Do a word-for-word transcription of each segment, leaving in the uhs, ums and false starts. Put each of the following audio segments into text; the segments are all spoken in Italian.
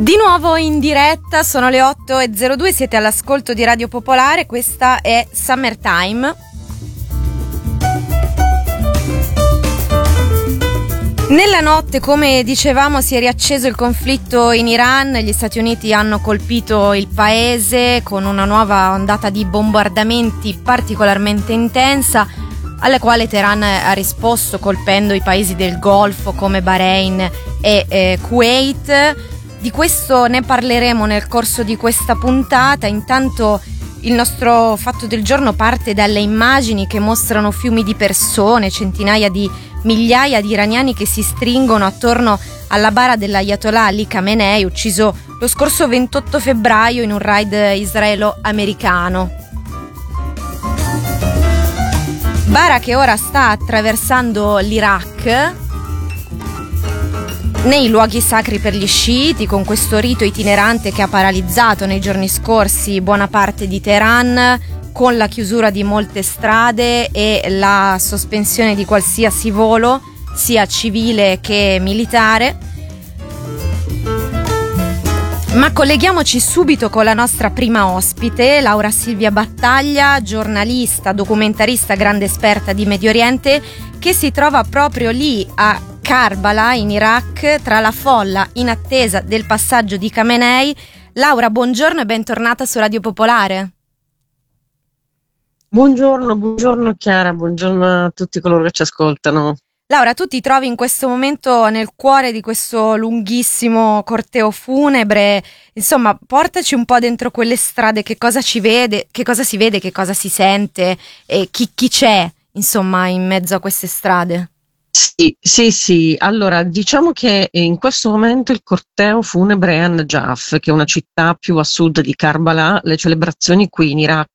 Di nuovo in diretta, sono le otto e zero due, siete all'ascolto di Radio Popolare, questa è Summertime. Nella notte, come dicevamo, si è riacceso il conflitto in Iran, gli Stati Uniti hanno colpito il paese con una nuova ondata di bombardamenti particolarmente intensa, alla quale Teheran ha risposto colpendo i paesi del Golfo come Bahrain e eh, Kuwait. Di questo ne parleremo nel corso di questa puntata. Intanto il nostro fatto del giorno parte dalle immagini che mostrano fiumi di persone, centinaia di migliaia di iraniani che si stringono attorno alla bara dell'Ayatollah Ali Khamenei, ucciso lo scorso ventotto febbraio in un raid israelo-americano. Bara che ora sta attraversando l'Iraq nei luoghi sacri per gli sciiti, con questo rito itinerante che ha paralizzato nei giorni scorsi buona parte di Teheran, con la chiusura di molte strade e la sospensione di qualsiasi volo, sia civile che militare. Ma colleghiamoci subito con la nostra prima ospite, Laura Silvia Battaglia, giornalista, documentarista, grande esperta di Medio Oriente, che si trova proprio lì a Karbala, in Iraq, tra la folla in attesa del passaggio di Khamenei. Laura, buongiorno e bentornata su Radio Popolare. Buongiorno, buongiorno Chiara, buongiorno a tutti coloro che ci ascoltano. Laura, tu ti trovi in questo momento nel cuore di questo lunghissimo corteo funebre, insomma, portaci un po' dentro quelle strade, che cosa ci vede, che cosa si vede, che cosa si sente e chi, chi c'è, insomma, in mezzo a queste strade? Sì, sì, sì. Allora, diciamo che in questo momento il corteo funebre è a Najaf, che è una città più a sud di Karbala. Le celebrazioni qui in Iraq,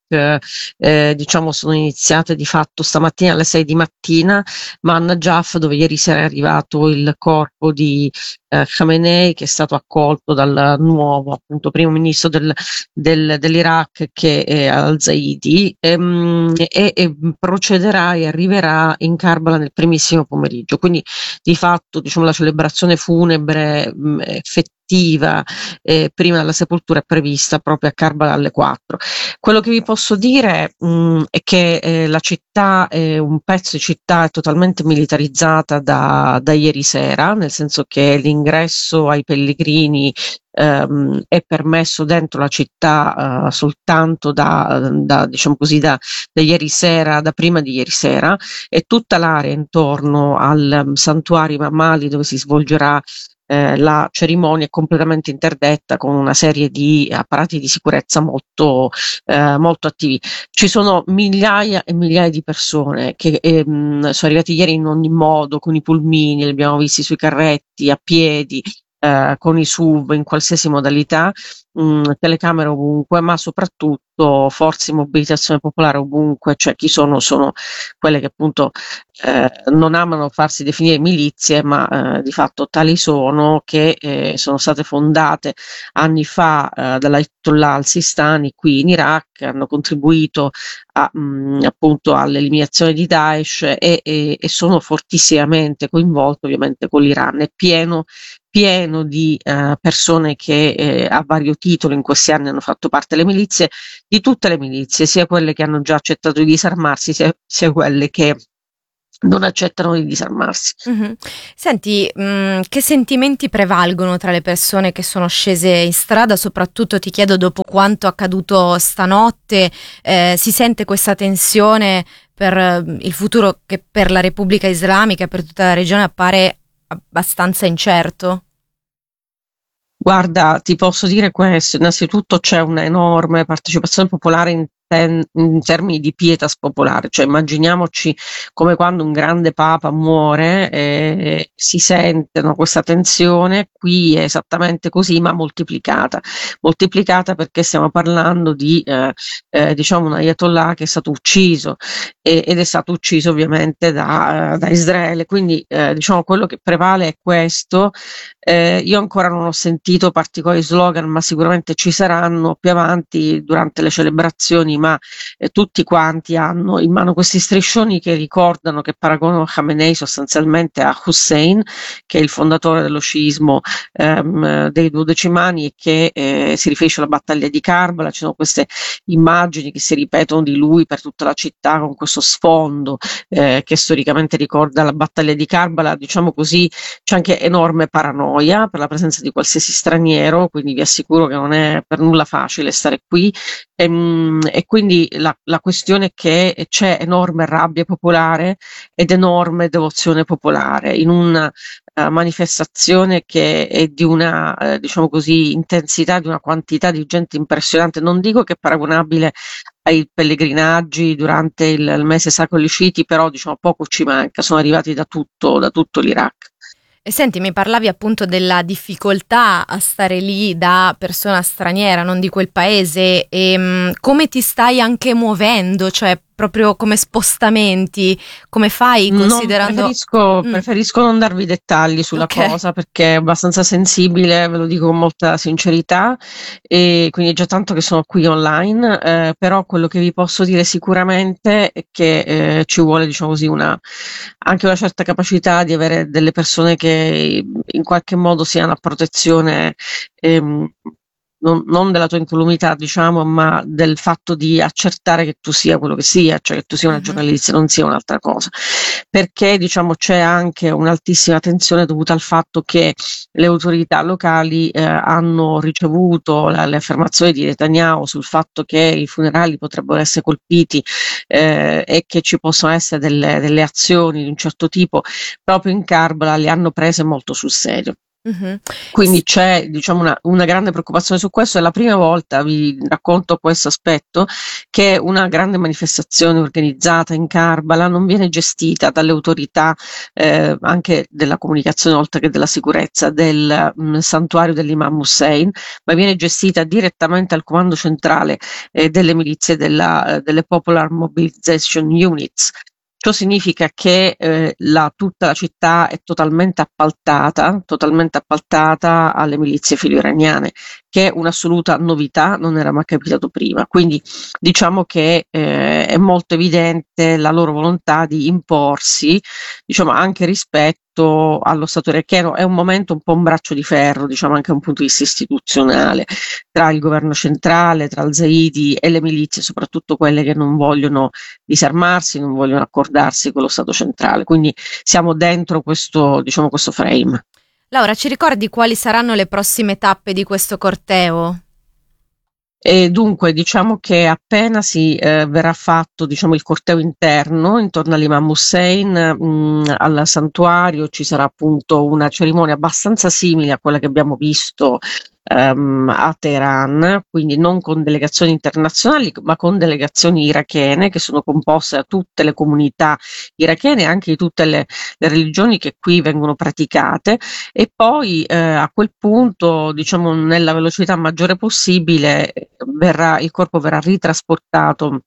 eh, diciamo, sono iniziate di fatto stamattina alle sei di mattina, ma a Najaf, dove ieri sera è arrivato il corpo di eh, Khamenei, che è stato accolto dal nuovo, appunto, primo ministro del, del, dell'Iraq, che è al-Zaidi, ehm, e, e procederà e arriverà in Karbala nel primissimo pomeriggio. Quindi di fatto, diciamo, la celebrazione funebre mh, effettiva eh, prima della sepoltura è prevista proprio a Karbala alle quattro. Quello che vi posso dire mh, è che eh, la città, è un pezzo di città è totalmente militarizzata da, da ieri sera, nel senso che l'ingresso ai pellegrini ehm, è permesso dentro la città uh, soltanto da, da, diciamo così, da, da ieri sera, da prima di ieri sera, e tutta l'area intorno al um, santuario Imam Ali, dove si svolgerà Eh, la cerimonia, è completamente interdetta con una serie di apparati di sicurezza molto, eh, molto attivi. Ci sono migliaia e migliaia di persone che ehm, sono arrivati ieri in ogni modo, con i pulmini, li abbiamo visti sui carretti, a piedi, eh, con i S U V, in qualsiasi modalità, mh, telecamere ovunque, ma soprattutto forze di mobilitazione popolare ovunque. Cioè, chi sono? Sono quelle che appunto eh, non amano farsi definire milizie, ma eh, di fatto tali sono, che eh, sono state fondate anni fa eh, dall'Ayatollah al-Sistani qui in Iraq, hanno contribuito a, mh, appunto all'eliminazione di Daesh e, e, e sono fortissimamente coinvolte ovviamente con l'Iran. È pieno pieno di eh, persone che eh, a vario titolo in questi anni hanno fatto parte delle milizie, di tutte le milizie, sia quelle che hanno già accettato di disarmarsi, sia, sia quelle che non accettano di disarmarsi. Mm-hmm. Senti, mh, che sentimenti prevalgono tra le persone che sono scese in strada? Soprattutto ti chiedo, dopo quanto accaduto stanotte, eh, si sente questa tensione per eh, il futuro, che per la Repubblica Islamica e per tutta la regione appare abbastanza incerto? Guarda, ti posso dire questo: innanzitutto c'è un'enorme partecipazione popolare in, ten- in termini di pietas popolare, cioè immaginiamoci come quando un grande papa muore, eh, si sente, no, questa tensione. Qui è esattamente così, ma moltiplicata, moltiplicata perché stiamo parlando di eh, eh, diciamo un ayatollah che è stato ucciso e, ed è stato ucciso ovviamente da, da Israele, quindi eh, diciamo quello che prevale è questo. Eh, io ancora non ho sentito particolari slogan, ma sicuramente ci saranno più avanti durante le celebrazioni ma eh, tutti quanti hanno in mano questi striscioni che ricordano, che paragonano Khamenei sostanzialmente a Hussein, che è il fondatore dello sciismo ehm, dei duodecimani, e che eh, si riferisce alla battaglia di Karbala. Ci sono queste immagini che si ripetono di lui per tutta la città con questo sfondo eh, che storicamente ricorda la battaglia di Karbala. Diciamo così, c'è anche enorme paranoia per la presenza di qualsiasi straniero, quindi vi assicuro che non è per nulla facile stare qui. E, e quindi la, la questione è che c'è enorme rabbia popolare ed enorme devozione popolare in una uh, manifestazione che è di una uh, diciamo così intensità, di una quantità di gente impressionante. Non dico che è paragonabile ai pellegrinaggi durante il, il mese sacro degli sciiti, però diciamo poco ci manca, sono arrivati da tutto, da tutto l'Iraq. E senti, mi parlavi appunto della difficoltà a stare lì da persona straniera, non di quel paese, e mh, come ti stai anche muovendo, cioè proprio come spostamenti, come fai considerando... Non, preferisco, Mm. preferisco non darvi dettagli sulla Ok. cosa, perché è abbastanza sensibile, ve lo dico con molta sincerità, e quindi è già tanto che sono qui online, eh, però quello che vi posso dire sicuramente è che eh, ci vuole, diciamo così, una, anche una certa capacità di avere delle persone che in qualche modo siano a protezione ehm, non, non della tua incolumità, diciamo, ma del fatto di accertare che tu sia quello che sia, cioè che tu sia una Mhm. giornalista, non sia un'altra cosa. Perché, diciamo, c'è anche un'altissima tensione dovuta al fatto che le autorità locali eh, hanno ricevuto la, le affermazioni di Netanyahu sul fatto che i funerali potrebbero essere colpiti eh, e che ci possono essere delle, delle azioni di un certo tipo proprio in Karbala, le hanno prese molto sul serio. Mhm. Quindi c'è, diciamo, una, una grande preoccupazione su questo. È la prima volta, vi racconto questo aspetto, che una grande manifestazione organizzata in Karbala non viene gestita dalle autorità eh, anche della comunicazione oltre che della sicurezza del mh, santuario dell'Imam Hussein, ma viene gestita direttamente al comando centrale eh, delle milizie della, delle Popular Mobilization Units. Ciò significa che eh, la, tutta la città è totalmente appaltata, totalmente appaltata alle milizie filo-iraniane, che è un'assoluta novità, non era mai capitato prima. Quindi diciamo che eh, è molto evidente la loro volontà di imporsi, diciamo, anche rispetto allo Stato iracheno. È un momento un po' un braccio di ferro, diciamo, anche da un punto di vista istituzionale, tra il governo centrale, tra il Zaidi e le milizie, soprattutto quelle che non vogliono disarmarsi, non vogliono accordarsi con lo Stato centrale. Quindi siamo dentro questo, diciamo, questo frame. Laura, ci ricordi quali saranno le prossime tappe di questo corteo? E dunque diciamo che appena si eh, verrà fatto, diciamo, il corteo interno intorno all'Imam Hussein, mh, al santuario, ci sarà appunto una cerimonia abbastanza simile a quella che abbiamo visto ehm, a Teheran, quindi non con delegazioni internazionali ma con delegazioni irachene che sono composte da tutte le comunità irachene, anche di tutte le, le religioni che qui vengono praticate. E poi eh, a quel punto, diciamo, nella velocità maggiore possibile, verrà, il corpo verrà ritrasportato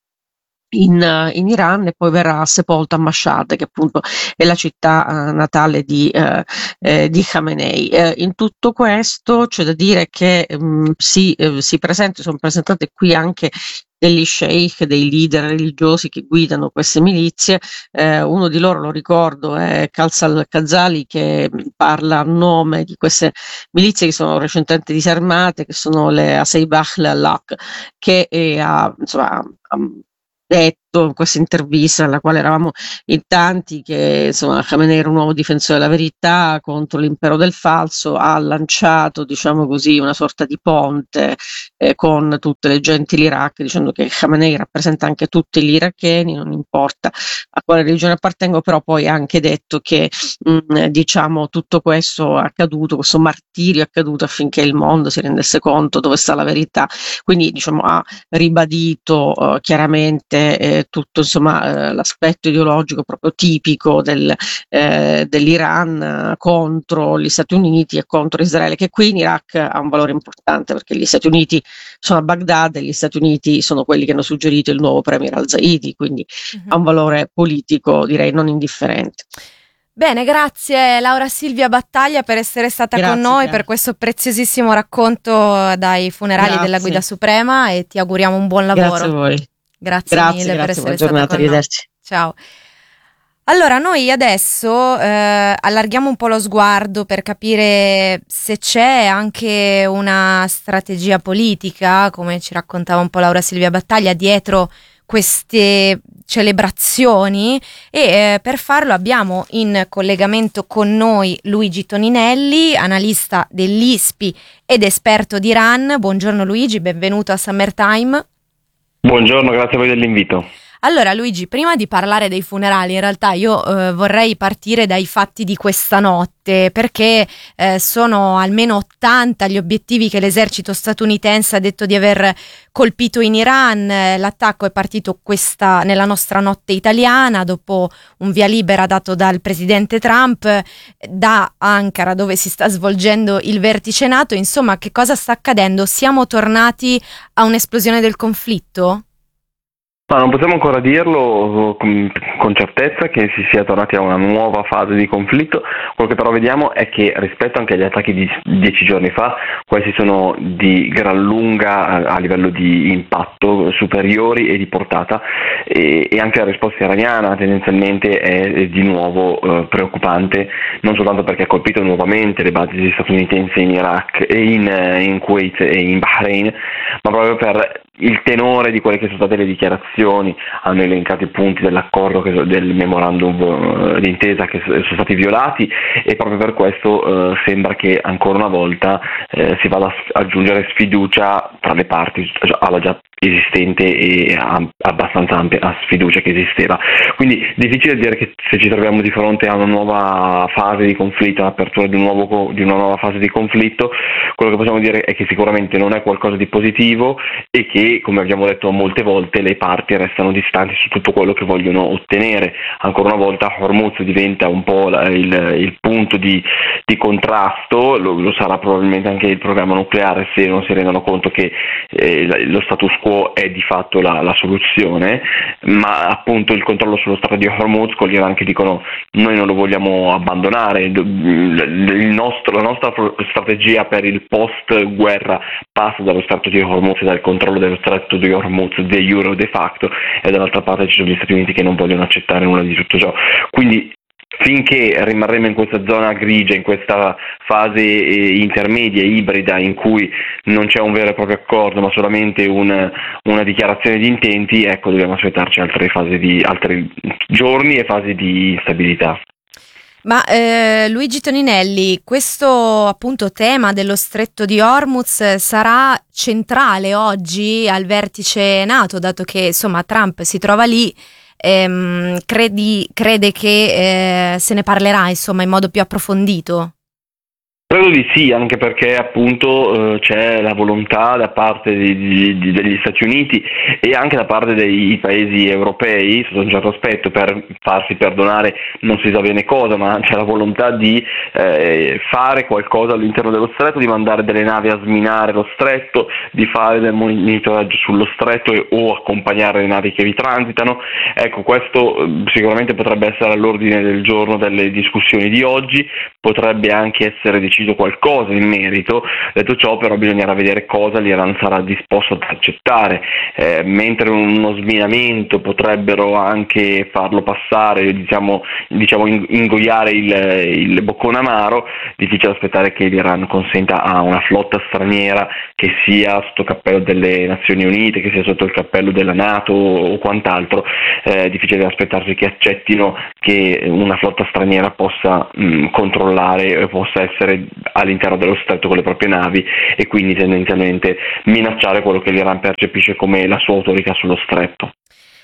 in, in Iran e poi verrà sepolto a Mashhad, che appunto è la città eh, natale di, eh, eh, di Khamenei. Eh, in tutto questo c'è da dire che mh, si, eh, si presenta, sono presentate qui anche degli sheikh, dei leader religiosi che guidano queste milizie. Eh, uno di loro, lo ricordo, è Khalsal Khazali, che parla a nome di queste milizie che sono recentemente disarmate, che sono le Asaibah al-Haq, che è, ha, insomma, ha detto in questa intervista, alla quale eravamo in tanti, che insomma Khamenei era un uomo difensore della verità contro l'impero del falso, ha lanciato, diciamo così, una sorta di ponte eh, con tutte le genti dell'Iraq, dicendo che Khamenei rappresenta anche tutti gli iracheni, non importa a quale religione appartengono. Però poi ha anche detto che mh, diciamo tutto questo è accaduto, questo martirio è accaduto affinché il mondo si rendesse conto dove sta la verità. Quindi diciamo ha ribadito uh, chiaramente eh, tutto, insomma, eh, l'aspetto ideologico proprio tipico del, eh, dell'Iran eh, contro gli Stati Uniti e contro Israele, che qui in Iraq ha un valore importante, perché gli Stati Uniti sono a Baghdad e gli Stati Uniti sono quelli che hanno suggerito il nuovo premier al-Zaidi, quindi Mhm. ha un valore politico, direi, non indifferente. Bene, grazie Laura Silvia Battaglia per essere stata Grazie, con noi, Chiara. per questo preziosissimo racconto dai funerali Grazie. della Guida Suprema, e ti auguriamo un buon lavoro. Grazie a voi. Grazie, Grazie, mille per grazie, essere buona stata giornata, con noi. arrivederci. Ciao. Allora, noi adesso eh, allarghiamo un po' lo sguardo per capire se c'è anche una strategia politica, come ci raccontava un po' Laura Silvia Battaglia, dietro queste celebrazioni, e eh, per farlo abbiamo in collegamento con noi Luigi Toninelli, analista dell'I S P I ed esperto di Iran. Buongiorno Luigi, benvenuto a Summertime. Buongiorno, grazie a voi dell'invito. Allora Luigi, prima di parlare dei funerali, in realtà io eh, vorrei partire dai fatti di questa notte, perché eh, sono almeno ottanta gli obiettivi che l'esercito statunitense ha detto di aver colpito in Iran. L'attacco è partito questa, nella nostra notte italiana, dopo un via libera dato dal presidente Trump, da Ankara, dove si sta svolgendo il vertice NATO. Insomma, che cosa sta accadendo? Siamo tornati a un'esplosione del conflitto? Ma non possiamo ancora dirlo con, con certezza che si sia tornati a una nuova fase di conflitto. Quello che però vediamo è che rispetto anche agli attacchi di dieci giorni fa, questi sono di gran lunga a, a livello di impatto superiori e di portata, e, e anche la risposta iraniana tendenzialmente è, è di nuovo eh, preoccupante, non soltanto perché ha colpito nuovamente le basi statunitensi in Iraq e in, in Kuwait e in Bahrain, ma proprio per il tenore di quelle che sono state le dichiarazioni. Hanno elencato i punti dell'accordo, che, del memorandum uh, d'intesa che sono stati violati, e proprio per questo uh, sembra che ancora una volta uh, si vada a aggiungere sfiducia tra le parti alla già esistente e abbastanza ampia sfiducia che esisteva. Quindi difficile dire che se ci troviamo di fronte a una nuova fase di conflitto, all'apertura di, un nuovo, di una nuova fase di conflitto. Quello che possiamo dire è che sicuramente non è qualcosa di positivo e che, come abbiamo detto molte volte, le parti restano distanti su tutto quello che vogliono ottenere. Ancora una volta Hormuz diventa un po' la, il, il punto di, di contrasto, lo, lo sarà probabilmente anche il programma nucleare, se non si rendono conto che eh, lo status quo è di fatto la, la soluzione, ma appunto il controllo sullo Stretto di Hormuz, con l'Iran che dicono noi non lo vogliamo abbandonare, il nostro, la nostra strategia per il post guerra passa dallo Stretto di Hormuz e dal controllo dello Stretto di Hormuz de jure o de facto, e dall'altra parte ci sono gli Stati Uniti che non vogliono accettare nulla di tutto ciò. Quindi finché rimarremo in questa zona grigia, in questa fase eh, intermedia, ibrida, in cui non c'è un vero e proprio accordo, ma solamente un, una dichiarazione di intenti, ecco, dobbiamo aspettarci altre fasi di altri giorni e fasi di instabilità. Ma eh, Luigi Toninelli, questo appunto tema dello Stretto di Hormuz sarà centrale oggi al vertice NATO, dato che insomma Trump si trova lì. Ehm, credi, crede che eh, se ne parlerà insomma in modo più approfondito? Credo di sì, anche perché appunto eh, c'è la volontà da parte di, di, degli Stati Uniti e anche da parte dei paesi europei, sotto un certo aspetto, per farsi perdonare non si sa bene cosa, ma c'è la volontà di eh, fare qualcosa all'interno dello stretto, di mandare delle navi a sminare lo stretto, di fare del monitoraggio sullo stretto e, o accompagnare le navi che vi transitano. Ecco, questo eh, sicuramente potrebbe essere all'ordine del giorno delle discussioni di oggi, potrebbe anche essere deciso qualcosa in merito. Detto ciò, però bisognerà vedere cosa l'Iran sarà disposto ad accettare, eh, mentre uno sminamento potrebbero anche farlo passare, diciamo, diciamo ingoiare il, il boccone amaro. Difficile aspettare che l'Iran consenta a una flotta straniera, che sia sotto il cappello delle Nazioni Unite, che sia sotto il cappello della NATO o quant'altro, eh, difficile aspettarsi che accettino che una flotta straniera possa mh, controllare e possa essere all'interno dello stretto con le proprie navi, e quindi tendenzialmente minacciare quello che l'Iran percepisce come la sua autorità sullo stretto.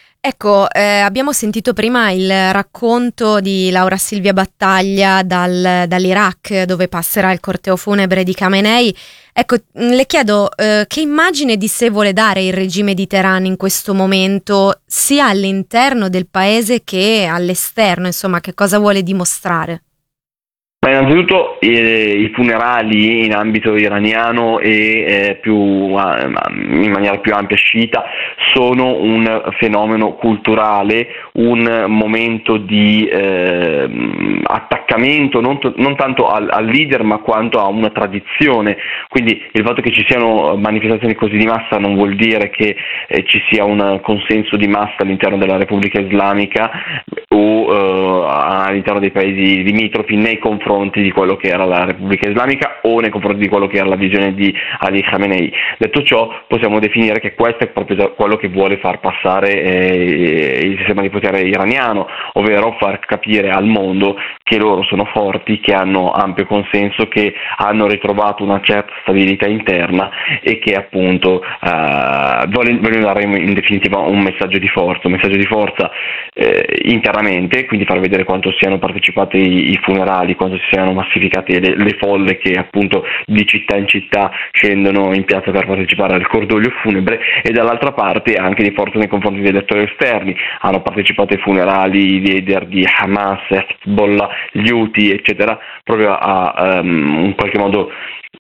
Ecco, eh, abbiamo sentito prima il racconto di Laura Silvia Battaglia dal, dall'Iraq, dove passerà il corteo funebre di Khamenei. Ecco, le chiedo eh, che immagine di sé vuole dare il regime di Teheran in questo momento, sia all'interno del paese che all'esterno, insomma, che cosa vuole dimostrare? Ma innanzitutto eh, i funerali in ambito iraniano e eh, più, eh, in maniera più ampia sciita sono un fenomeno culturale, un momento di eh, attaccamento non, to- non tanto al, al leader ma quanto a una tradizione, quindi il fatto che ci siano manifestazioni così di massa non vuol dire che eh, ci sia un consenso di massa all'interno della Repubblica Islamica o eh, all'interno dei paesi limitrofi nei confronti di quello che era la Repubblica Islamica o nei confronti di quello che era la visione di Ali Khamenei. Detto ciò, possiamo definire che questo è proprio quello che vuole far passare eh, il sistema di potere iraniano, ovvero far capire al mondo che loro sono forti, che hanno ampio consenso, che hanno ritrovato una certa stabilità interna e che appunto eh, vogliono dare in definitiva un messaggio di forza, un messaggio di forza eh, internamente, quindi far vedere quanto siano partecipati i, i funerali, quanto si siano massificate le, le folle che appunto di città in città scendono in piazza per partecipare al cordoglio funebre, e dall'altra parte anche di forza nei confronti degli attori esterni. Hanno partecipato ai funerali i leader di Hamas, Hezbollah, gli Houthi eccetera, proprio a um, in qualche modo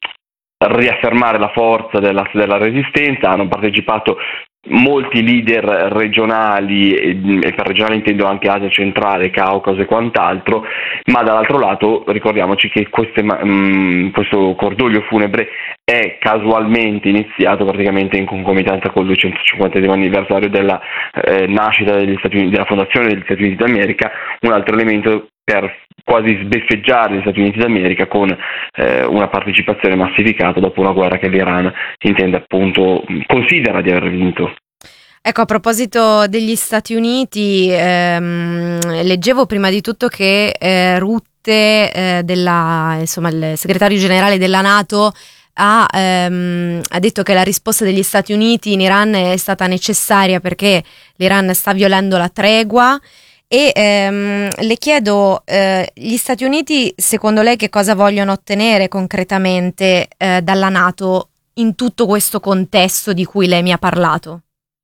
riaffermare la forza della, della resistenza. Hanno partecipato molti leader regionali, e per regionale intendo anche Asia centrale, Caucaso e quant'altro, ma dall'altro lato ricordiamoci che queste, mh, questo cordoglio funebre è casualmente iniziato praticamente in concomitanza con il duecentocinquantesimo anniversario della eh, nascita degli Stati Uniti, della fondazione degli Stati Uniti d'America, un altro elemento per quasi sbeffeggiare gli Stati Uniti d'America con eh, una partecipazione massificata dopo una guerra che l'Iran intende appunto, considera di aver vinto. Ecco, a proposito degli Stati Uniti, ehm, leggevo prima di tutto che eh, Rutte, eh, della, insomma, il segretario generale della NATO, ha, ehm, ha detto che la risposta degli Stati Uniti in Iran è stata necessaria perché l'Iran sta violando la tregua. E ehm, le chiedo, eh, gli Stati Uniti secondo lei che cosa vogliono ottenere concretamente eh, dalla NATO in tutto questo contesto di cui lei mi ha parlato?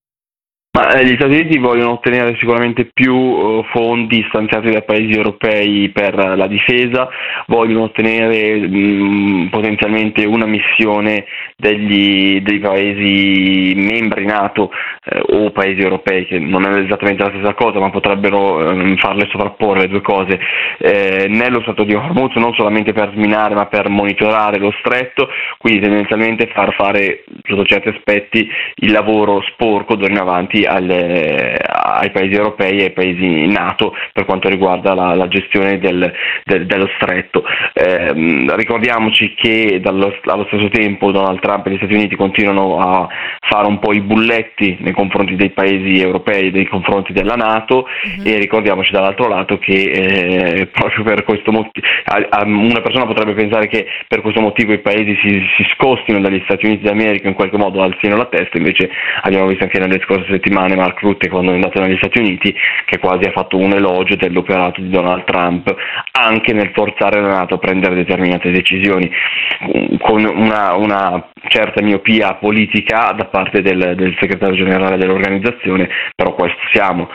Ma eh, gli Stati Uniti vogliono ottenere sicuramente più uh, fondi stanziati dai paesi europei per uh, la difesa, vogliono ottenere mh, potenzialmente una missione degli, dei paesi membri NATO eh, o paesi europei, che non è esattamente la stessa cosa, ma potrebbero eh, farle sovrapporre le due cose, eh, nello Stato di Hormuz, non solamente per sminare ma per monitorare lo stretto, quindi tendenzialmente far fare sotto certi aspetti il lavoro sporco d'ora in avanti alle, ai paesi europei e ai paesi NATO per quanto riguarda la, la gestione del, del, dello stretto. Eh, ricordiamoci che dallo, allo stesso tempo Donald Trump e gli Stati Uniti continuano a fare un po' i bulletti nei confronti dei paesi europei, nei confronti della NATO, mm-hmm. e ricordiamoci dall'altro lato che eh, proprio per questo motivo una persona potrebbe pensare che per questo motivo i paesi si, si scostino dagli Stati Uniti d'America, in qualche modo alzino la testa. Invece abbiamo visto anche nelle scorse settimane Mark Rutte, quando è andato negli Stati Uniti, che quasi ha fatto un elogio dell'operato di Donald Trump anche nel forzare la NATO a prendere determinate decisioni, con una, una certa miopia politica da parte del, del segretario generale dell'organizzazione, però questo siamo,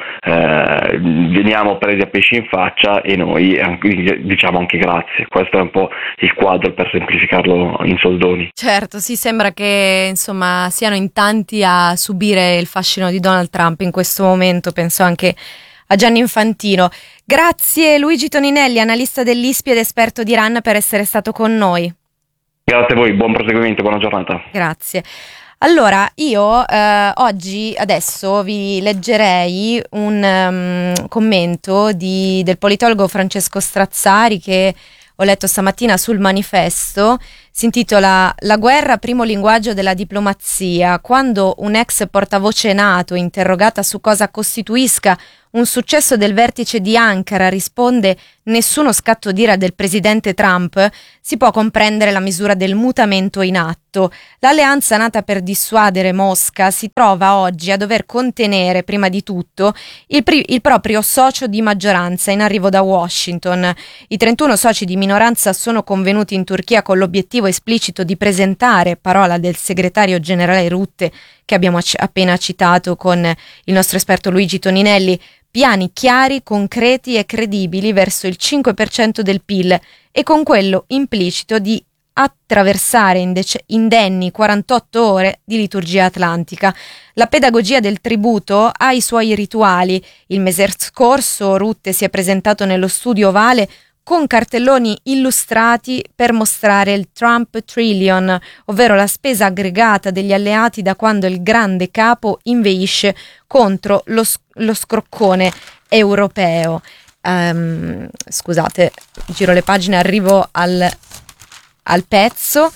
eh, veniamo presi a pesci in faccia e noi diciamo anche grazie. Questo è un po' il quadro per semplificarlo in soldoni. Certo, sì, sembra che insomma siano in tanti a subire il fascino di Donald Trump in questo momento, penso anche a Gianni Infantino. Grazie Luigi Toninelli, analista dell'I S P I ed esperto di Iran, per essere stato con noi. Grazie a voi, buon proseguimento, buona giornata. Grazie. Allora, io eh, oggi, adesso vi leggerei un um, commento di, del politologo Francesco Strazzari, che ho letto stamattina sul Manifesto. Si intitola "La guerra, primo linguaggio della diplomazia". Quando un ex portavoce NATO, interrogata su cosa costituisca un successo del vertice di Ankara, risponde "nessuno scatto d'ira del presidente Trump", si può comprendere la misura del mutamento in atto. L'alleanza nata per dissuadere Mosca si trova oggi a dover contenere, prima di tutto, il, pri- il proprio socio di maggioranza in arrivo da Washington. I trentuno soci di minoranza sono convenuti in Turchia con l'obiettivo esplicito di presentare, parola del segretario generale Rutte, che abbiamo ac- appena citato con il nostro esperto Luigi Toninelli, piani chiari, concreti e credibili verso il cinque per cento del P I L e con quello implicito di attraversare indenni quarantotto ore di liturgia atlantica. La pedagogia del tributo ha i suoi rituali. Il mese scorso Rutte si è presentato nello studio ovale con cartelloni illustrati per mostrare il Trump Trillion, ovvero la spesa aggregata degli alleati da quando il grande capo inveisce contro lo, lo scroccone europeo. Um, scusate, giro le pagine, arrivo al al pezzo.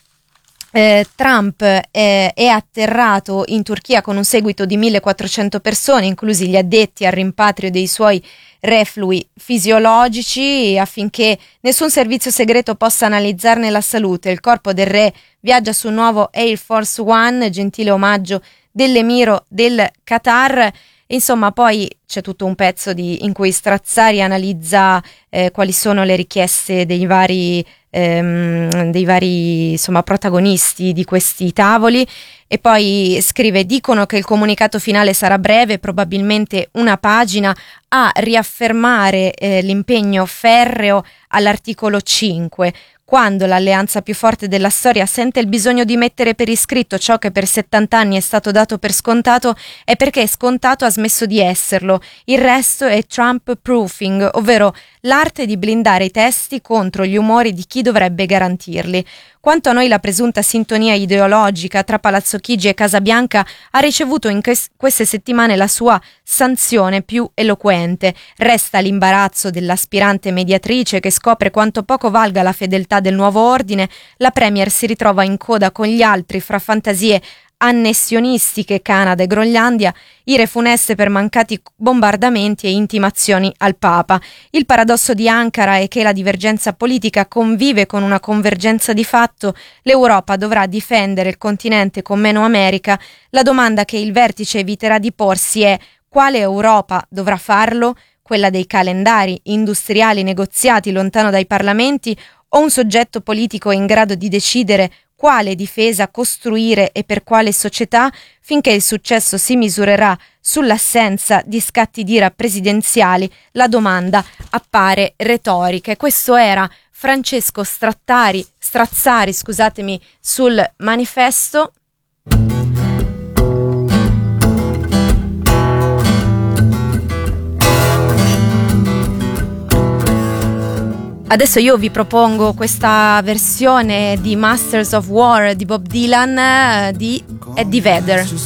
Eh, Trump è, è atterrato in Turchia con un seguito di millequattrocento persone, inclusi gli addetti al rimpatrio dei suoi reflui fisiologici, affinché nessun servizio segreto possa analizzarne la salute. Il corpo del re viaggia su un nuovo Air Force One, gentile omaggio dell'emiro del Qatar. Insomma, poi c'è tutto un pezzo di, in cui Strazzari analizza eh, quali sono le richieste dei vari, ehm, dei vari insomma, protagonisti di questi tavoli, e poi scrive: dicono che il comunicato finale sarà breve, probabilmente una pagina, a riaffermare eh, l'impegno ferreo all'articolo cinque. Quando l'alleanza più forte della storia sente il bisogno di mettere per iscritto ciò che per settanta anni è stato dato per scontato, è perché scontato ha smesso di esserlo. Il resto è Trump proofing, ovvero l'arte di blindare i testi contro gli umori di chi dovrebbe garantirli. Quanto a noi, la presunta sintonia ideologica tra Palazzo Chigi e Casa Bianca ha ricevuto in ques- queste settimane la sua sanzione più eloquente. Resta l'imbarazzo dell'aspirante mediatrice che scopre quanto poco valga la fedeltà del nuovo ordine. La Premier si ritrova in coda con gli altri fra fantasie annessionistiche, Canada e Groenlandia, ire funeste per mancati bombardamenti e intimazioni al Papa. Il paradosso di Ankara è che la divergenza politica convive con una convergenza di fatto. L'Europa dovrà difendere il continente con meno America. La domanda che il vertice eviterà di porsi è: quale Europa dovrà farlo? Quella dei calendari industriali negoziati lontano dai parlamenti, o un soggetto politico in grado di decidere quale difesa costruire e per quale società? Finché il successo si misurerà sull'assenza di scatti d'ira presidenziali, la domanda appare retorica. E questo era Francesco Strattari, Strazzari, scusatemi, sul Manifesto. Adesso io vi propongo questa versione di Masters of War di Bob Dylan di Eddie Vedder.